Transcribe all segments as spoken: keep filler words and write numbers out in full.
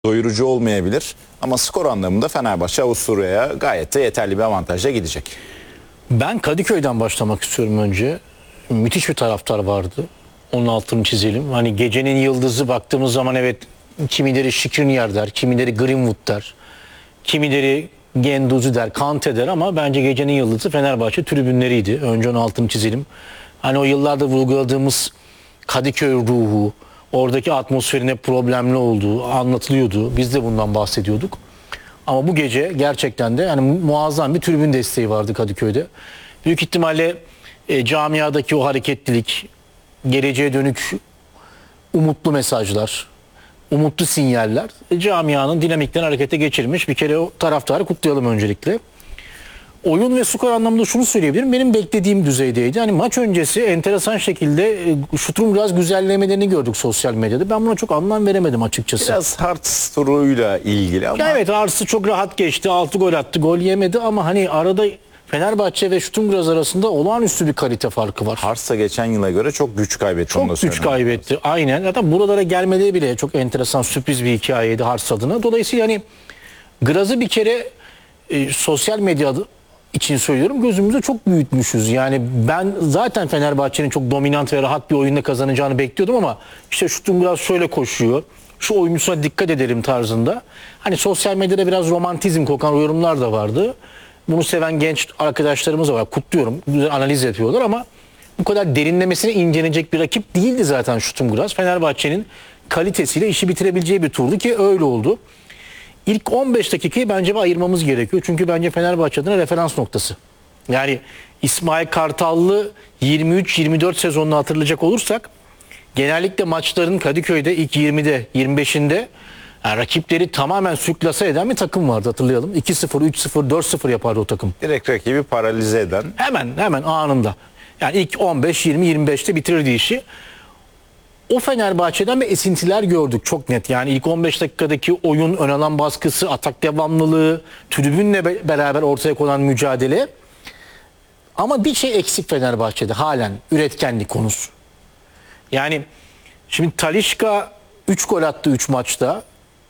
doyurucu olmayabilir. Ama skor anlamında Fenerbahçe Avusturya'ya gayet de yeterli bir avantajla gidecek. Ben Kadıköy'den başlamak istiyorum önce. Müthiş bir taraftar vardı. Onun altını çizelim. Hani gecenin yıldızı baktığımız zaman evet kimileri Skriniar der, kimileri Greenwood der, kimileri Guendouzi der, Kante der ama bence gecenin yıldızı Fenerbahçe tribünleriydi. Önce onun altını çizelim. Hani o yıllarda vurguladığımız Kadıköy ruhu, oradaki atmosferin hep problemli olduğu anlatılıyordu. Biz de bundan bahsediyorduk. Ama bu gece gerçekten de yani muazzam bir tribün desteği vardı Kadıköy'de. Büyük ihtimalle e, camiadaki o hareketlilik, geleceğe dönük umutlu mesajlar, umutlu sinyaller e, camianın dinamiklerini harekete geçirmiş. Bir kere o taraftarı kutlayalım öncelikle. Oyun ve skor anlamında şunu söyleyebilirim. Benim beklediğim düzeydeydi. Hani maç öncesi enteresan şekilde e, şutun biraz güzellemelerini gördük sosyal medyada. Ben buna çok anlam veremedim açıkçası. Biraz Hearts turuyla ilgili ama. Ya evet, Ars'ı çok rahat geçti. altı gol attı. Gol yemedi ama hani arada Fenerbahçe ve Şutungram arasında olağanüstü bir kalite farkı var. Hearts'a geçen yıla göre çok güç kaybetti. Çok güç kaybetti. Aynen. Zaten buralara gelmeleri bile çok enteresan, sürpriz bir hikayeydi Hearts adına. Dolayısıyla hani Graz'ı bir kere e, sosyal medya için söylüyorum, gözümüzde çok büyütmüşüz. Yani ben zaten Fenerbahçe'nin çok dominant ve rahat bir oyunda kazanacağını bekliyordum ama işte Şutungram şöyle koşuyor, şu oyuncusuna dikkat edelim tarzında. Hani sosyal medyada biraz romantizm kokan yorumlar da vardı. Bunu seven genç arkadaşlarımız var. Kutluyorum. Güzel analiz yapıyorlar ama bu kadar derinlemesine incelenecek bir rakip değildi zaten Şutungram. Fenerbahçe'nin kalitesiyle işi bitirebileceği bir turdu ki öyle oldu. İlk on beş dakikayı bence ayırmamız gerekiyor. Çünkü bence Fenerbahçe adına referans noktası. Yani İsmail Kartallı yirmi üç yirmi dört sezonunu hatırlayacak olursak genellikle maçların Kadıköy'de ilk yirmide yirmi beşinde yani rakipleri tamamen sürklase eden bir takım vardı, hatırlayalım. iki sıfır, üç sıfır, dört sıfır yapardı o takım. Direkt rakibi paralize eden. Hemen hemen anında. Yani ilk on beş yirmi yirmi beşte bitirirdi işi. O Fenerbahçe'den bir esintiler gördük çok net. Yani ilk on beş dakikadaki oyun, ön alan baskısı, atak devamlılığı, tribünle be- beraber ortaya konan mücadele. Ama bir şey eksik Fenerbahçe'de halen, üretkenlik konusu. Yani şimdi Talisca üç gol attı üç maçta.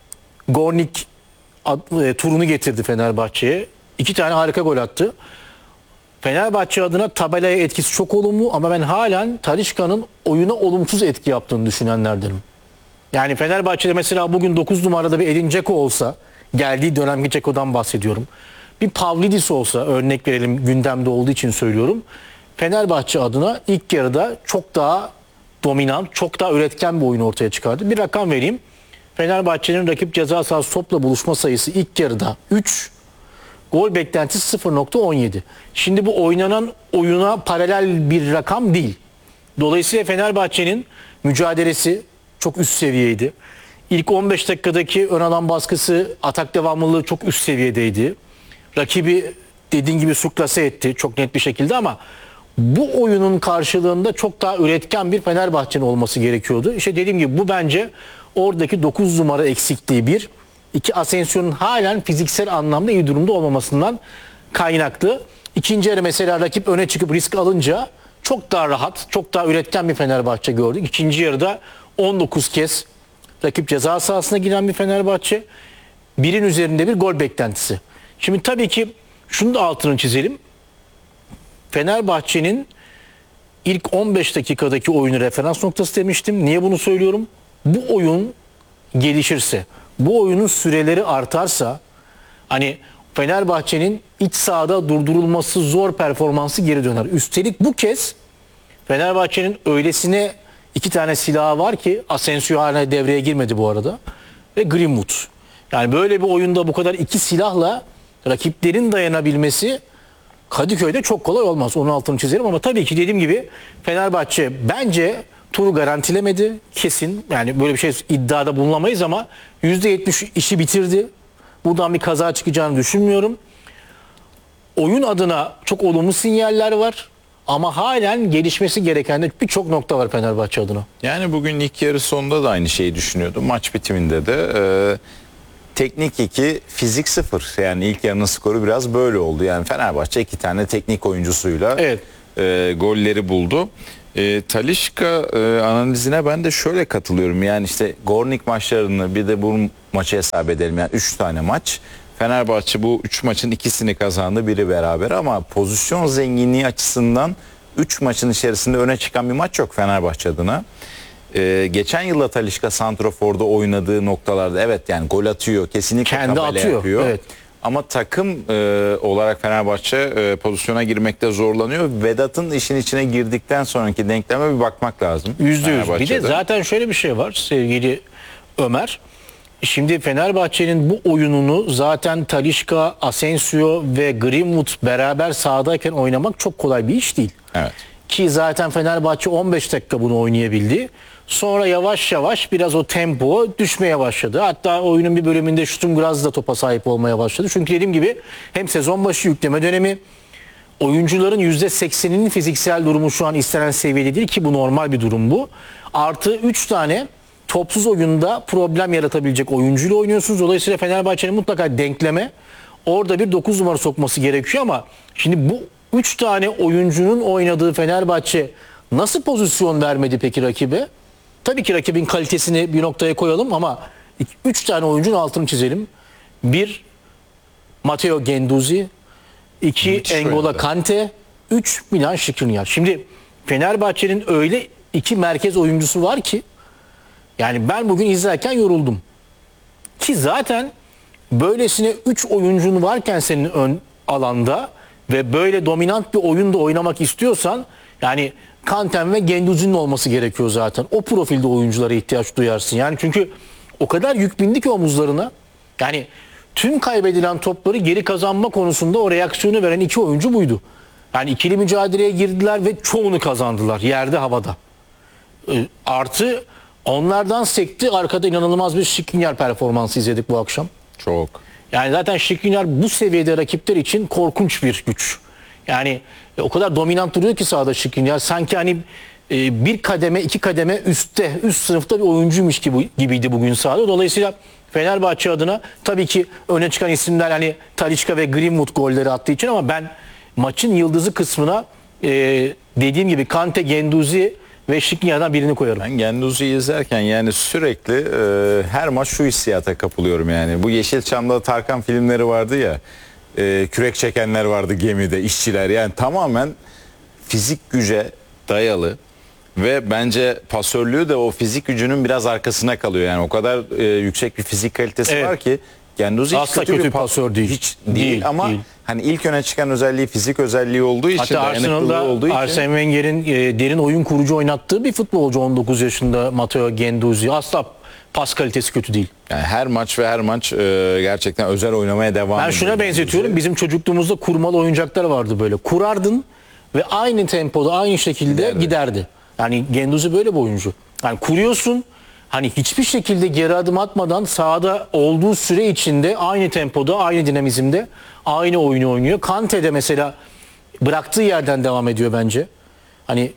Gornik ad- e, turunu getirdi Fenerbahçe'ye. iki tane harika gol attı. Fenerbahçe adına tabelaya etkisi çok olumlu ama ben halen Talisca'nın oyuna olumsuz etki yaptığını düşünenlerdenim. Yani Fenerbahçe'de mesela bugün dokuz numarada bir Edin Dzeko olsa, geldiği dönemki Dzeko'dan bahsediyorum. Bir Pavlidis olsa, örnek verelim, gündemde olduğu için söylüyorum. Fenerbahçe adına ilk yarıda çok daha dominant, çok daha üretken bir oyun ortaya çıkardı. Bir rakam vereyim. Fenerbahçe'nin rakip ceza sahası topla buluşma sayısı ilk yarıda üç, gol beklentisi sıfır nokta on yedi. Şimdi bu oynanan oyuna paralel bir rakam değil. Dolayısıyla Fenerbahçe'nin mücadelesi çok üst seviyeydi. İlk on beş dakikadaki ön alan baskısı, atak devamlılığı çok üst seviyedeydi. Rakibi dediğin gibi sürklase etti çok net bir şekilde ama bu oyunun karşılığında çok daha üretken bir Fenerbahçe'nin olması gerekiyordu. İşte dediğim gibi bu bence oradaki dokuz numara eksikliği bir. İki, Asensio'nun halen fiziksel anlamda iyi durumda olmamasından kaynaklı. İkinci yarı mesela rakip öne çıkıp risk alınca çok daha rahat, çok daha üretken bir Fenerbahçe gördük. İkinci yarıda on dokuz kez rakip ceza sahasına giren bir Fenerbahçe. Birin üzerinde bir gol beklentisi. Şimdi tabii ki şunu da altını çizelim. Fenerbahçe'nin ilk on beş dakikadaki oyunu referans noktası demiştim. Niye bunu söylüyorum? Bu oyun gelişirse, bu oyunun süreleri artarsa hani Fenerbahçe'nin iç sahada durdurulması zor performansı geri döner. Üstelik bu kez Fenerbahçe'nin öylesine iki tane silahı var ki Asensio hala devreye girmedi bu arada ve Greenwood. Yani böyle bir oyunda bu kadar iki silahla rakiplerin dayanabilmesi Kadıköy'de çok kolay olmaz. Onun altını çizerim ama tabii ki dediğim gibi Fenerbahçe bence turu garantilemedi kesin. Yani böyle bir şey iddiada bulunamayız ama yüzde yetmiş işi bitirdi. Buradan bir kaza çıkacağını düşünmüyorum. Oyun adına çok olumlu sinyaller var. Ama halen gelişmesi gereken de birçok nokta var Fenerbahçe adına. Yani bugün ilk yarı sonunda da aynı şeyi düşünüyordum. Maç bitiminde de e, teknik iki, fizik sıfır. Yani ilk yarının skoru biraz böyle oldu. Yani Fenerbahçe iki tane teknik oyuncusuyla Evet. e, golleri buldu. E, Talisca e, analizine ben de şöyle katılıyorum. Yani işte Gornik maçlarını bir de bu maçı hesap edelim. Yani üç tane maç. Fenerbahçe bu üç maçın ikisini kazandı, biri beraber, ama pozisyon zenginliği açısından üç maçın içerisinde öne çıkan bir maç yok Fenerbahçe adına. Ee, geçen yılda Talisca santraforda oynadığı noktalarda evet yani gol atıyor, kesinlikle Kendi tabela atıyor, yapıyor. evet. Ama takım e, olarak Fenerbahçe e, pozisyona girmekte zorlanıyor. Vedat'ın işin içine girdikten sonraki denkleme bir bakmak lazım. Yüzde yüz. Bir de Fenerbahçe'de. zaten şöyle bir şey var sevgili Ömer. Şimdi Fenerbahçe'nin bu oyununu zaten Talisca, Asensio ve Greenwood beraber sahadayken oynamak çok kolay bir iş değil. Evet. Ki zaten Fenerbahçe on beş dakika bunu oynayabildi. Sonra yavaş yavaş biraz o tempo düşmeye başladı. Hatta oyunun bir bölümünde Sturm da topa sahip olmaya başladı. Çünkü dediğim gibi hem sezon başı yükleme dönemi, oyuncuların yüzde sekseninin fiziksel durumu şu an istenen seviyede değil ki bu normal bir durum bu. Artı üç tane topsuz oyunda problem yaratabilecek oyuncuyla oynuyorsunuz. Dolayısıyla Fenerbahçe'nin mutlaka denkleme orada bir dokuz numara sokması gerekiyor ama şimdi bu üç tane oyuncunun oynadığı Fenerbahçe nasıl pozisyon vermedi peki rakibe? Tabii ki rakibin kalitesini bir noktaya koyalım ama üç tane oyuncunun altını çizelim. Bir Matteo Guendouzi, iki Müthiş N'Golo oynadı. Kante, üç Milan Skriniar. Şimdi Fenerbahçe'nin öyle iki merkez oyuncusu var ki yani ben bugün izlerken yoruldum. Ki zaten böylesine üç oyuncun varken senin ön alanda ve böyle dominant bir oyunda oynamak istiyorsan yani Kanten ve Guendouzi'nin olması gerekiyor zaten. O profilde oyunculara ihtiyaç duyarsın. Yani çünkü o kadar yük bindi ki omuzlarına. Yani tüm kaybedilen topları geri kazanma konusunda o reaksiyonu veren iki oyuncu buydu. Yani ikili mücadeleye girdiler ve çoğunu kazandılar yerde havada. Ee, artı onlardan sekti arkada inanılmaz bir Skriniar performansı izledik bu akşam. Çok. Yani zaten Skriniar bu seviyede rakipler için korkunç bir güç. Yani e, o kadar dominant duruyor ki sahada Skriniar. Sanki hani e, bir kademe iki kademe üstte üst sınıfta bir oyuncuymuş gibi gibiydi bugün sahada. Dolayısıyla Fenerbahçe adına tabii ki öne çıkan isimler hani Talisca ve Greenwood golleri attığı için ama ben maçın yıldızı kısmına e, dediğim gibi Kante, Guendouzi ve Skriniar'dan birini koyarım. Ben Guendouzi'yi izlerken yani sürekli e, her maç şu hissiyata kapılıyorum yani. Bu Yeşilçam'da Tarkan filmleri vardı ya. E, kürek çekenler vardı gemide, işçiler. Yani tamamen fizik güce dayalı ve bence pasörlüğü de o fizik gücünün biraz arkasına kalıyor. Yani o kadar e, yüksek bir fizik kalitesi Evet. var ki Guendouzi hiç Asla kötü, kötü bir pasör değil. Hiç değil, Değil, ama değil. hani ilk öne çıkan özelliği fizik özelliği olduğu için, Hatta dayanıklılığı Arsenal'da olduğu için. Arsene Wenger'in e, derin oyun kurucu oynattığı bir futbolcu on dokuz yaşında Matteo Guendouzi. Asla pas kalitesi kötü değil. Yani her maç ve her maç e, gerçekten özel oynamaya devam ediyor. Ben şuna benzetiyorum. Bizim çocukluğumuzda kurmalı oyuncaklar vardı böyle. Kurardın ve aynı tempoda aynı şekilde Giderdi. giderdi. Yani Guendouzi böyle bir oyuncu. Yani kuruyorsun hani hiçbir şekilde geri adım atmadan sahada olduğu süre içinde aynı tempoda, aynı dinamizmde aynı oyunu oynuyor. Kante de mesela bıraktığı yerden devam ediyor bence. Hani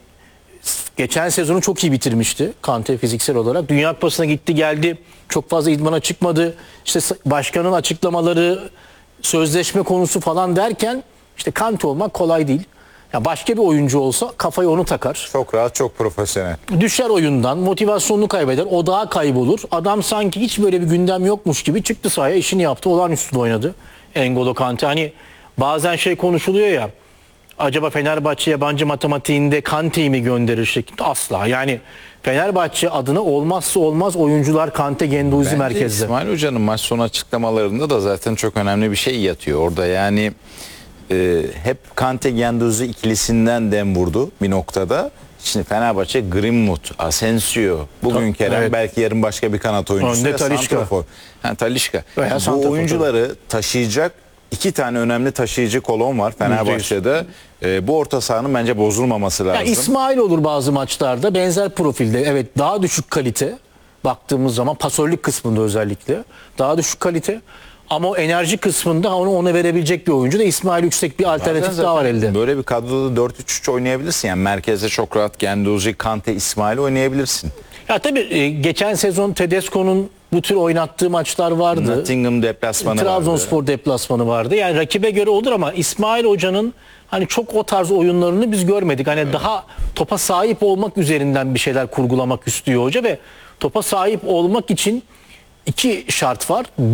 geçen sezonu çok iyi bitirmişti Kante fiziksel olarak. Dünya Kupası'na gitti geldi. Çok fazla idmana çıkmadı. İşte başkanın açıklamaları, sözleşme konusu falan derken işte Kante olmak kolay değil. Ya başka bir oyuncu olsa kafayı onu takar. Çok rahat, çok profesyonel. Düşer oyundan, motivasyonunu kaybeder, odağı kaybolur. Adam sanki hiç böyle bir gündem yokmuş gibi çıktı sahaya, işini yaptı, olağanüstü oynadı. N'Golo Kante. Hani bazen şey konuşuluyor ya, acaba Fenerbahçe yabancı matematiğinde Kante'yi mi gönderir şeklinde? Asla. Yani Fenerbahçe adına olmazsa olmaz oyuncular Kante, Guendouzi Bence merkezde. İsmail Hoca'nın maç sonu açıklamalarında da zaten çok önemli bir şey yatıyor. Orada yani e, hep Kante Guendouzi ikilisinden dem vurdu bir noktada. Şimdi Fenerbahçe Greenwood, Asensio, bugün Kerem, evet. belki yarın başka bir kanat oyuncusu. Önde ve Talisca. santrafor. Ha, Talisca. Veya Yani bu santrafor. oyuncuları taşıyacak iki tane önemli taşıyıcı kolon var Fenerbahçe'de. E, bu orta sahanın bence bozulmaması lazım. Yani İsmail olur bazı maçlarda benzer profilde. Evet, daha düşük kalite baktığımız zaman pasörlük kısmında özellikle daha düşük kalite. Ama o enerji kısmında onu ona verebilecek bir oyuncu da İsmail Yüksek bir alternatif Bazen daha var zaten elde. Böyle bir kadroda dört üç üç oynayabilirsin. Yani merkezde çok rahat Guendouzi, Kante, İsmail oynayabilirsin. Ya tabii e, geçen sezon Tedesco'nun bu tür oynattığı maçlar vardı. Nottingham deplasmanı Trabzonspor vardı. deplasmanı vardı. Yani rakibe göre olur ama İsmail Hoca'nın hani çok o tarz oyunlarını biz görmedik. Hani daha topa sahip olmak üzerinden bir şeyler kurgulamak istiyor hoca ve topa sahip olmak için iki şart var.